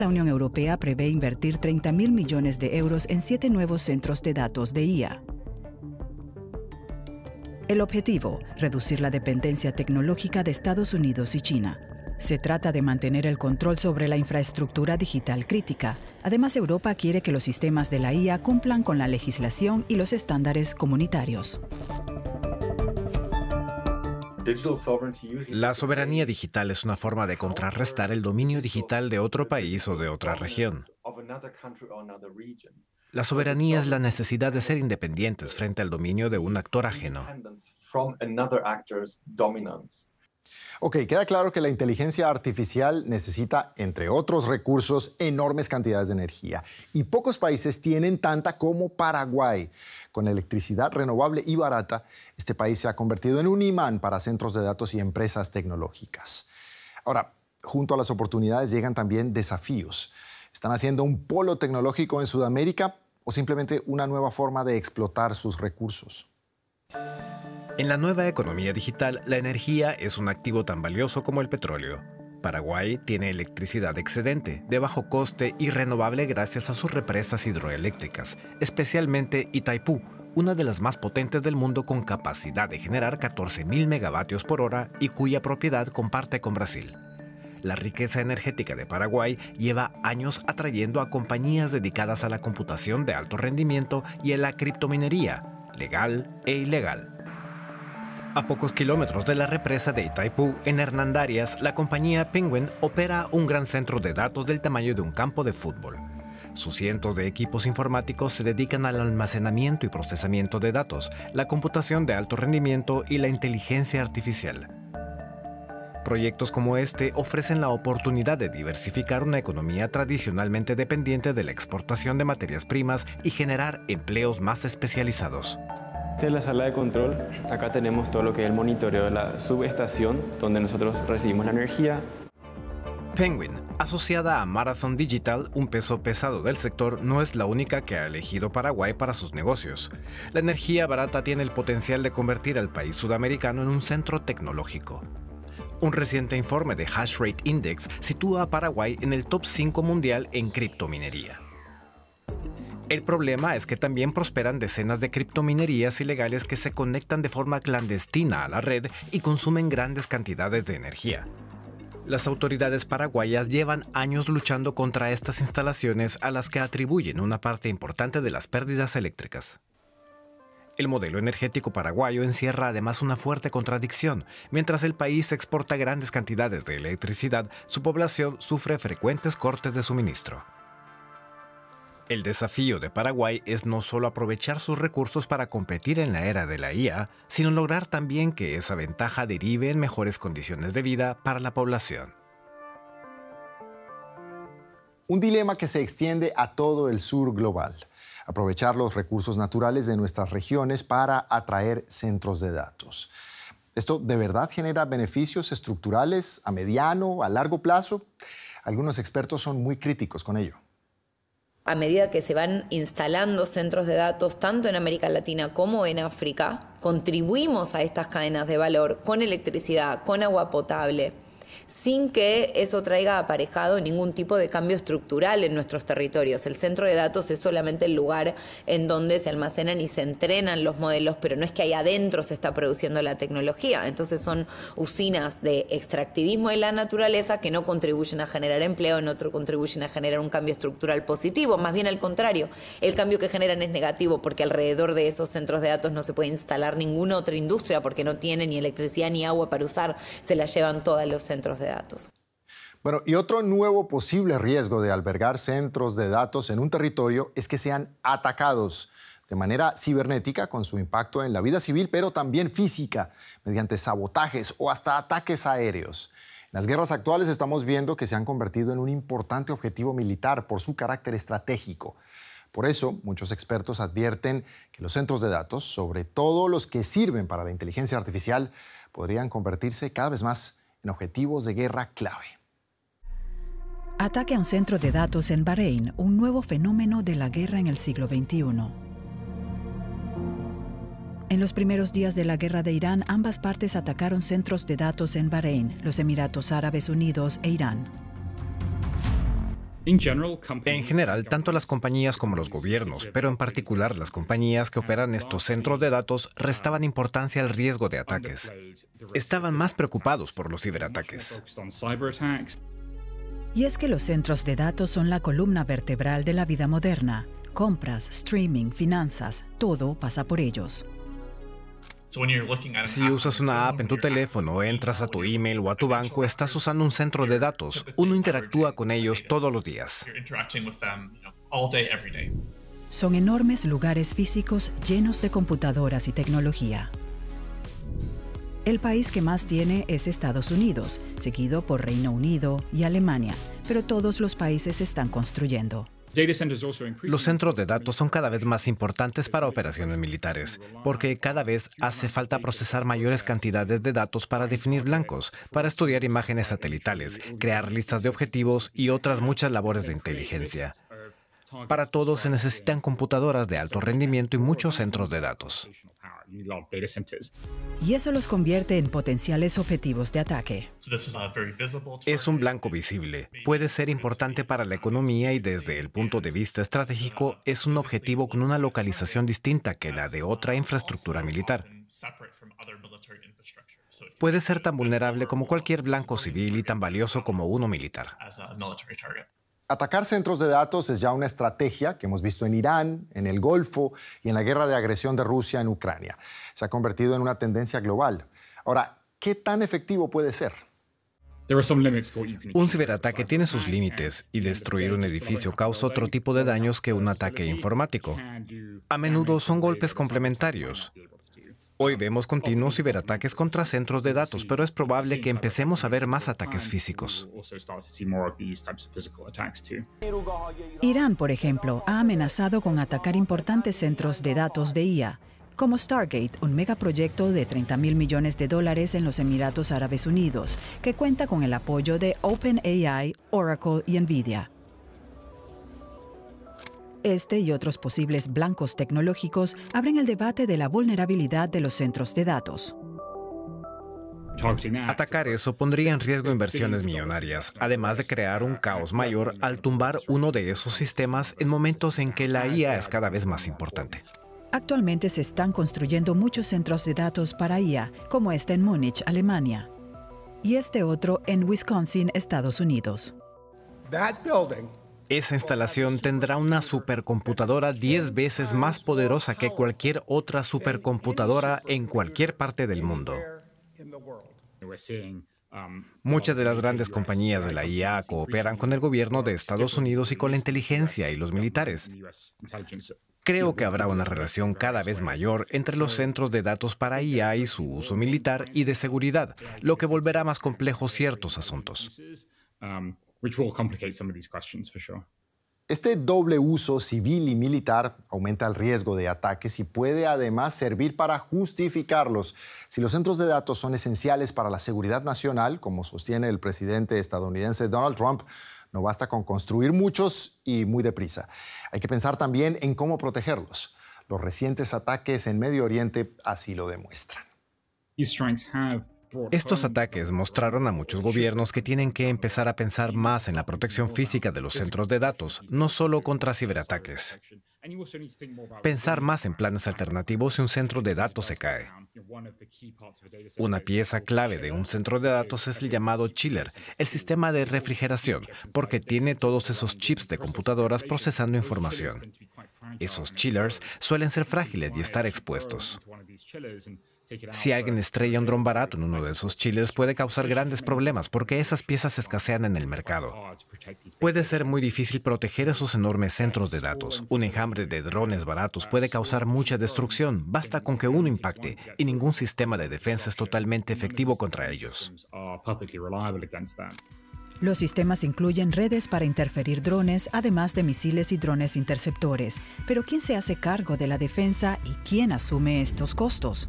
La Unión Europea prevé invertir 30.000 millones de euros en 7 nuevos centros de datos de IA. El objetivo, reducir la dependencia tecnológica de Estados Unidos y China. Se trata de mantener el control sobre la infraestructura digital crítica. Además, Europa quiere que los sistemas de la IA cumplan con la legislación y los estándares comunitarios. La soberanía digital es una forma de contrarrestar el dominio digital de otro país o de otra región. La soberanía es la necesidad de ser independientes frente al dominio de un actor ajeno. Ok, queda claro que la inteligencia artificial necesita, entre otros recursos, enormes cantidades de energía. Y pocos países tienen tanta como Paraguay. Con electricidad renovable y barata, este país se ha convertido en un imán para centros de datos y empresas tecnológicas. Ahora, junto a las oportunidades llegan también desafíos. ¿Están haciendo un polo tecnológico en Sudamérica o simplemente una nueva forma de explotar sus recursos? En la nueva economía digital, la energía es un activo tan valioso como el petróleo. Paraguay tiene electricidad excedente, de bajo coste y renovable gracias a sus represas hidroeléctricas, especialmente Itaipú, una de las más potentes del mundo con capacidad de generar 14.000 megavatios por hora y cuya propiedad comparte con Brasil. La riqueza energética de Paraguay lleva años atrayendo a compañías dedicadas a la computación de alto rendimiento y a la criptominería, legal e ilegal. A pocos kilómetros de la represa de Itaipú, en Hernandarias, la compañía Penguin opera un gran centro de datos del tamaño de un campo de fútbol. Sus cientos de equipos informáticos se dedican al almacenamiento y procesamiento de datos, la computación de alto rendimiento y la inteligencia artificial. Proyectos como este ofrecen la oportunidad de diversificar una economía tradicionalmente dependiente de la exportación de materias primas y generar empleos más especializados. Esta es la sala de control. Acá tenemos todo lo que es el monitoreo de la subestación, donde nosotros recibimos la energía. Penguin, asociada a Marathon Digital, un peso pesado del sector, no es la única que ha elegido Paraguay para sus negocios. La energía barata tiene el potencial de convertir al país sudamericano en un centro tecnológico. Un reciente informe de Hashrate Index sitúa a Paraguay en el top 5 mundial en criptominería. El problema es que también prosperan decenas de criptominerías ilegales que se conectan de forma clandestina a la red y consumen grandes cantidades de energía. Las autoridades paraguayas llevan años luchando contra estas instalaciones a las que atribuyen una parte importante de las pérdidas eléctricas. El modelo energético paraguayo encierra además una fuerte contradicción. Mientras el país exporta grandes cantidades de electricidad, su población sufre frecuentes cortes de suministro. El desafío de Paraguay es no solo aprovechar sus recursos para competir en la era de la IA, sino lograr también que esa ventaja derive en mejores condiciones de vida para la población. Un dilema que se extiende a todo el sur global. Aprovechar los recursos naturales de nuestras regiones para atraer centros de datos. ¿Esto de verdad genera beneficios estructurales a mediano, a largo plazo? Algunos expertos son muy críticos con ello. A medida que se van instalando centros de datos tanto en América Latina como en África, contribuimos a estas cadenas de valor con electricidad, con agua potable, sin que eso traiga aparejado ningún tipo de cambio estructural en nuestros territorios. El centro de datos es solamente el lugar en donde se almacenan y se entrenan los modelos, pero no es que ahí adentro se está produciendo la tecnología. Entonces son usinas de extractivismo de la naturaleza que no contribuyen a generar empleo, no contribuyen a generar un cambio estructural positivo. Más bien al contrario, el cambio que generan es negativo porque alrededor de esos centros de datos no se puede instalar ninguna otra industria porque no tienen ni electricidad ni agua para usar, se la llevan todos los centros de datos. Bueno, y otro nuevo posible riesgo de albergar centros de datos en un territorio es que sean atacados de manera cibernética con su impacto en la vida civil, pero también física, mediante sabotajes o hasta ataques aéreos. En las guerras actuales estamos viendo que se han convertido en un importante objetivo militar por su carácter estratégico. Por eso, muchos expertos advierten que los centros de datos, sobre todo los que sirven para la inteligencia artificial, podrían convertirse cada vez más en objetivos de guerra clave. Ataque a un centro de datos en Bahrein, un nuevo fenómeno de la guerra en el siglo XXI. En los primeros días de la guerra de Irán, ambas partes atacaron centros de datos en Bahrein, los Emiratos Árabes Unidos e Irán. En general, tanto las compañías como los gobiernos, pero en particular las compañías que operan estos centros de datos, restaban importancia al riesgo de ataques. Estaban más preocupados por los ciberataques. Y es que los centros de datos son la columna vertebral de la vida moderna. Compras, streaming, finanzas, todo pasa por ellos. Si usas una app en tu teléfono, entras a tu email o a tu banco, estás usando un centro de datos. Uno interactúa con ellos todos los días. Son enormes lugares físicos llenos de computadoras y tecnología. El país que más tiene es Estados Unidos, seguido por Reino Unido y Alemania, pero todos los países se están construyendo. Los centros de datos son cada vez más importantes para operaciones militares, porque cada vez hace falta procesar mayores cantidades de datos para definir blancos, para estudiar imágenes satelitales, crear listas de objetivos y otras muchas labores de inteligencia. Para todo se necesitan computadoras de alto rendimiento y muchos centros de datos. Y eso los convierte en potenciales objetivos de ataque. Es un blanco visible. Puede ser importante para la economía y desde el punto de vista estratégico es un objetivo con una localización distinta que la de otra infraestructura militar. Puede ser tan vulnerable como cualquier blanco civil y tan valioso como uno militar. Atacar centros de datos es ya una estrategia que hemos visto en Irán, en el Golfo y en la guerra de agresión de Rusia en Ucrania. Se ha convertido en una tendencia global. Ahora, ¿qué tan efectivo puede ser? Un ciberataque tiene sus límites y destruir un edificio causa otro tipo de daños que un ataque informático. A menudo son golpes complementarios. Hoy vemos continuos ciberataques contra centros de datos, pero es probable que empecemos a ver más ataques físicos. Irán, por ejemplo, ha amenazado con atacar importantes centros de datos de IA, como Stargate, un megaproyecto de $30.000 millones en los Emiratos Árabes Unidos, que cuenta con el apoyo de OpenAI, Oracle y NVIDIA. Este y otros posibles blancos tecnológicos abren el debate de la vulnerabilidad de los centros de datos. Atacar eso pondría en riesgo inversiones millonarias, además de crear un caos mayor al tumbar uno de esos sistemas en momentos en que la IA es cada vez más importante. Actualmente se están construyendo muchos centros de datos para IA, como este en Múnich, Alemania, y este otro en Wisconsin, Estados Unidos. Esa instalación tendrá una supercomputadora 10 veces más poderosa que cualquier otra supercomputadora en cualquier parte del mundo. Muchas de las grandes compañías de la IA cooperan con el gobierno de Estados Unidos y con la inteligencia y los militares. Creo que habrá una relación cada vez mayor entre los centros de datos para IA y su uso militar y de seguridad, lo que volverá más complejos ciertos asuntos. Este doble uso civil y militar aumenta el riesgo de ataques y puede además servir para justificarlos. Si los centros de datos son esenciales para la seguridad nacional, como sostiene el presidente estadounidense Donald Trump, no basta con construir muchos y muy deprisa. Hay que pensar también en cómo protegerlos. Los recientes ataques en Medio Oriente así lo demuestran. Estos ataques mostraron a muchos gobiernos que tienen que empezar a pensar más en la protección física de los centros de datos, no solo contra ciberataques. Pensar más en planes alternativos si un centro de datos se cae. Una pieza clave de un centro de datos es el llamado chiller, el sistema de refrigeración, porque tiene todos esos chips de computadoras procesando información. Esos chillers suelen ser frágiles y estar expuestos. Si alguien estrella un dron barato en uno de esos chillers, puede causar grandes problemas porque esas piezas escasean en el mercado. Puede ser muy difícil proteger esos enormes centros de datos. Un enjambre de drones baratos puede causar mucha destrucción. Basta con que uno impacte y ningún sistema de defensa es totalmente efectivo contra ellos. Los sistemas incluyen redes para interferir drones, además de misiles y drones interceptores. Pero ¿quién se hace cargo de la defensa y quién asume estos costos?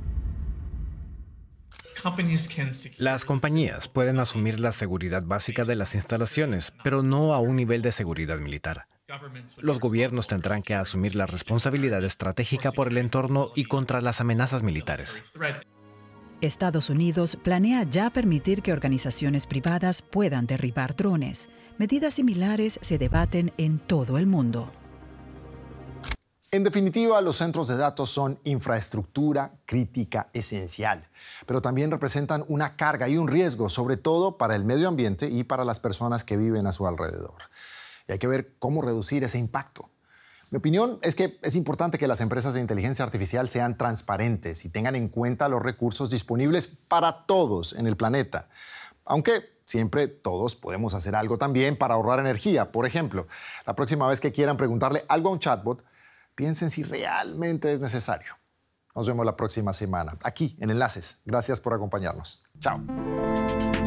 Las compañías pueden asumir la seguridad básica de las instalaciones, pero no a un nivel de seguridad militar. Los gobiernos tendrán que asumir la responsabilidad estratégica por el entorno y contra las amenazas militares. Estados Unidos planea ya permitir que organizaciones privadas puedan derribar drones. Medidas similares se debaten en todo el mundo. En definitiva, los centros de datos son infraestructura crítica esencial, pero también representan una carga y un riesgo, sobre todo para el medio ambiente y para las personas que viven a su alrededor. Y hay que ver cómo reducir ese impacto. Mi opinión es que es importante que las empresas de inteligencia artificial sean transparentes y tengan en cuenta los recursos disponibles para todos en el planeta. Aunque siempre todos podemos hacer algo también para ahorrar energía. Por ejemplo, la próxima vez que quieran preguntarle algo a un chatbot, piensen si realmente es necesario. Nos vemos la próxima semana, aquí en Enlaces. Gracias por acompañarnos. Chao.